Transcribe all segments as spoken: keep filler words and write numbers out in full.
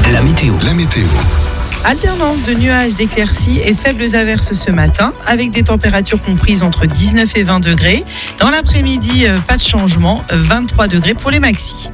La météo. La météo. Alternance de nuages, d'éclaircies et faibles averses ce matin, avec des températures comprises entre dix-neuf et vingt degrés. Dans l'après-midi, pas de changement, vingt-trois degrés pour les maxis.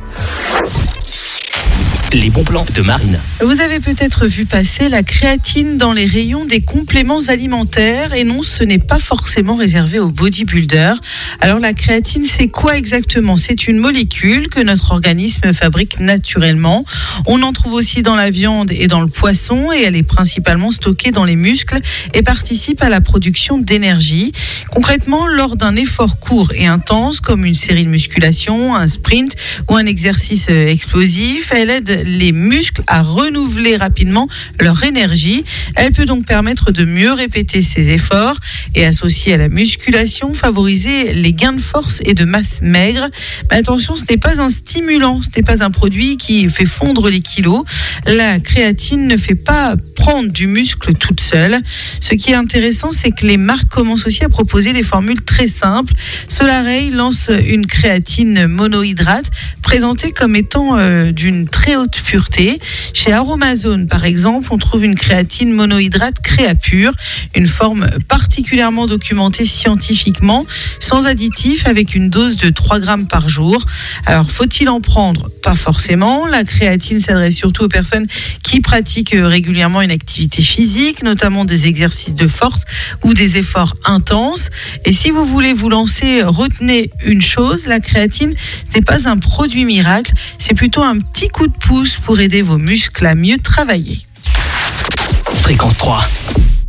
Les bons plans de Marine. Vous avez peut-être vu passer la créatine dans les rayons des compléments alimentaires. Et non, ce n'est pas forcément réservé aux bodybuilders. Alors la créatine, c'est quoi exactement ? C'est une molécule que notre organisme fabrique naturellement. On en trouve aussi dans la viande et dans le poisson. Et elle est principalement stockée dans les muscles et participe à la production d'énergie. Concrètement, lors d'un effort court et intense, comme une série de musculation, un sprint ou un exercice explosif, elle aide les muscles à renouveler rapidement leur énergie. Elle peut donc permettre de mieux répéter ses efforts et associée à la musculation, favoriser les gains de force et de masse maigre. Mais attention, ce n'est pas un stimulant, ce n'est pas un produit qui fait fondre les kilos. La créatine ne fait pas prendre du muscle toute seule. Ce qui est intéressant, c'est que les marques commencent aussi à proposer des formules très simples. Solaray lance une créatine monohydrate présentée comme étant euh, d'une très haute pureté. Chez Aromazone, par exemple, on trouve une créatine monohydrate Créapure, une forme particulièrement documentée scientifiquement, sans additifs, avec une dose de trois grammes par jour. Alors, faut-il en prendre ? Pas forcément. La créatine s'adresse surtout aux personnes qui pratiquent régulièrement une activité physique, notamment des exercices de force ou des efforts intenses. Et si vous voulez vous lancer, retenez une chose, la créatine, ce n'est pas un produit miracle, c'est plutôt un petit coup de pouce pour aider vos muscles à mieux travailler. Fréquence trois.